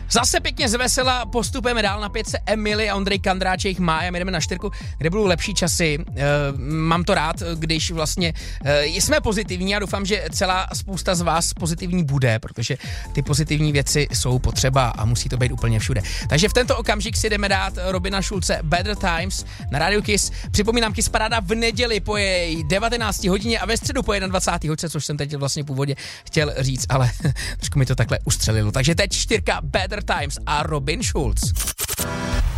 Zase pěkně zvesela, postupujeme dál na 5 Emily a Ondřej Kandráček má, a my jdeme na 4, kde budou lepší časy. Mám to rád, když vlastně jsme pozitivní a doufám, že celá spousta z vás pozitivní bude, protože ty pozitivní věci jsou potřeba a musí to být úplně všude. Takže v tento okamžik si jdeme dát Robina Schulze Better Times na Radio Kiss. Připomínám, Kiss Paráda v neděli po její 19 hodině a ve středu po 21. hodině, což jsem teď vlastně původně chtěl říct, ale trošku mi to takhle ustřelilo. Takže teď 4 Better Times a Robin Schulz.